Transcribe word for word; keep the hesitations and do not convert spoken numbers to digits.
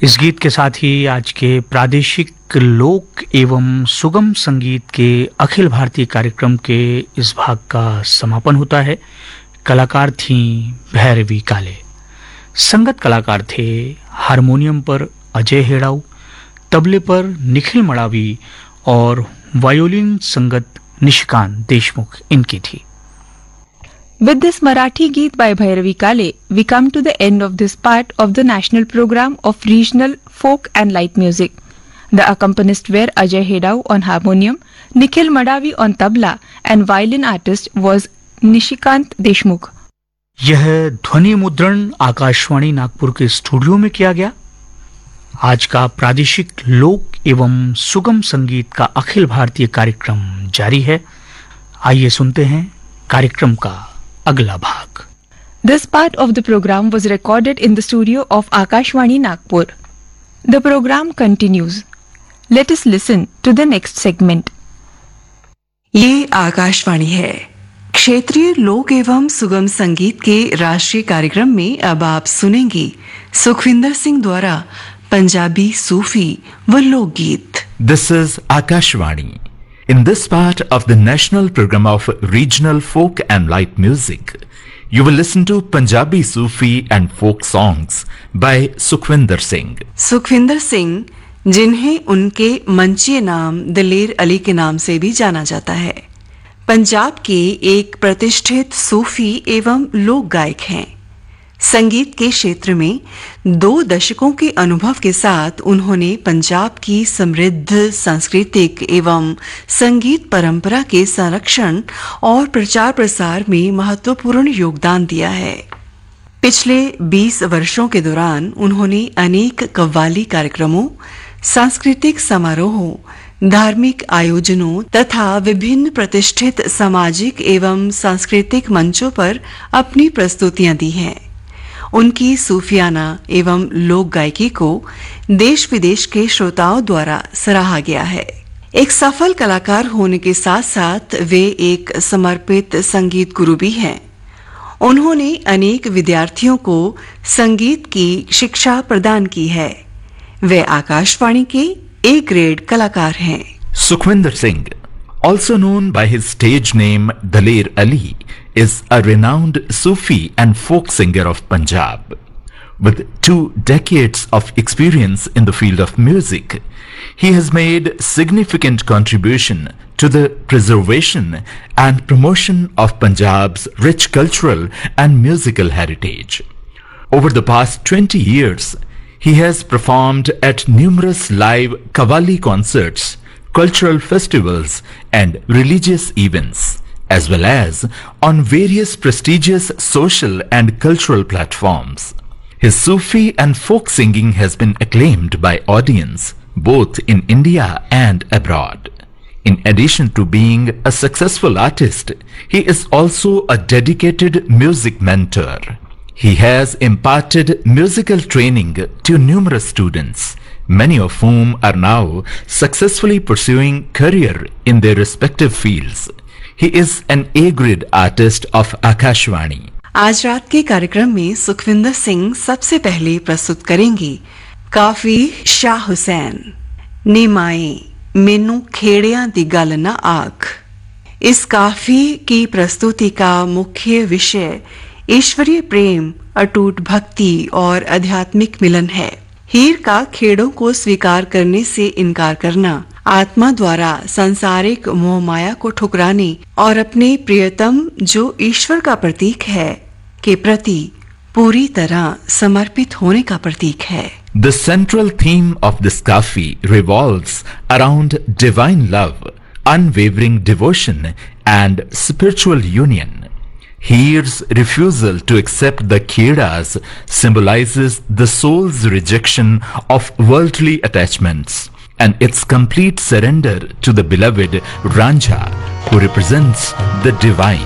इस गीत के साथ ही आज के प्रादेशिक लोक एवं सुगम संगीत के अखिल भारतीय कार्यक्रम के इस भाग का समापन होता है। कलाकार थीं भैरवी काले। संगत कलाकार थे हारमोनियम पर अजय हेड़ाऊ, तबले पर निखिल मड़ावी और वायोलिन संगत निशिकांत देशमुख इनकी थी। With this Marathi Geet by Bhairavi Kale, we come to the end of this part of the national program of regional folk and light music. The accompanists were Ajay Hedau on harmonium, Nikhil Madavi on tabla, and violin artist was Nishikant Deshmukh. यह ध्वनि मुद्रण आकाशवाणी नागपुर के studio में किया गया। आज का प्रादेशिक लोक एवं सुगम संगीत का अखिल भारतीय कार्यक्रम जारी है। आइए सुनते हैं कार्यक्रम का अगला भाग। This part of the program was recorded in the studio of Akashvani Nagpur. The program continues. Let us listen to the next segment. ये आकाशवाणी है। क्षेत्रीय लोक एवं सुगम संगीत के राष्ट्रीय कार्यक्रम में अब आप सुनेंगे सुखविंदर सिंह द्वारा पंजाबी सूफी व लोकगीत। This is Akashvani. In this part of the national program of regional folk and light music, you will listen to Punjabi Sufi and folk songs by Sukhwinder Singh. Sukhvinder Singh, जिन्हें उनके मंचीय नाम दलेर अली के नाम से भी जाना जाता है, पंजाब के एक प्रतिष्ठित सूफी एवं लोक गायक हैं। संगीत के क्षेत्र में दो दशकों के अनुभव के साथ उन्होंने पंजाब की समृद्ध सांस्कृतिक एवं संगीत परंपरा के संरक्षण और प्रचार प्रसार में महत्वपूर्ण योगदान दिया है। पिछले बीस वर्षों के दौरान उन्होंने अनेक कव्वाली कार्यक्रमों, सांस्कृतिक समारोहों, धार्मिक आयोजनों तथा विभिन्न प्रतिष्ठित सामाजिक एवं सांस्कृतिक मंचों पर अपनी प्रस्तुतियां दी हैं। उनकी सूफियाना एवं लोक गायकी को देश विदेश के श्रोताओं द्वारा सराहा गया है। एक सफल कलाकार होने के साथ साथ वे एक समर्पित संगीत गुरु भी हैं। उन्होंने अनेक विद्यार्थियों को संगीत की शिक्षा प्रदान की है। वे आकाशवाणी के ए ग्रेड कलाकार हैं। Sukhwinder Singh, also known by his stage name Daler Ali, is a renowned Sufi and folk singer of Punjab. With two decades of experience in the field of music, he has made significant contribution to the preservation and promotion of Punjab's rich cultural and musical heritage. Over the past twenty years, he has performed at numerous live Qawwali concerts, cultural festivals and religious events, as well as on various prestigious social and cultural platforms. His Sufi and folk singing has been acclaimed by audience both in India and abroad. In addition to being a successful artist, he is also a dedicated music mentor. He has imparted musical training to numerous students, many of whom are now successfully pursuing career in their respective fields. He is an A-grade artist of Akashvani. आज रात के कार्यक्रम में सुखविंदर सिंह सबसे पहले प्रस्तुत करेंगे काफी शाह हुसैन नीमाए मेनू खेड़ियां दी गल ना आख। इस काफी की प्रस्तुति का मुख्य विषय ईश्वरीय प्रेम, अटूट भक्ति और आध्यात्मिक मिलन है। हीर का खेड़ों को स्वीकार करने से इनकार करना, आत्मा द्वारा सांसारिक मोह माया को ठुकराने और अपने प्रियतम जो ईश्वर का प्रतीक है के प्रति पूरी तरह समर्पित होने का प्रतीक है। The central theme of this kafi revolves around divine love, unwavering devotion and spiritual union. Heer's refusal to accept the Khedas symbolizes the soul's rejection of worldly attachments and its complete surrender to the beloved Ranjha, who represents the divine.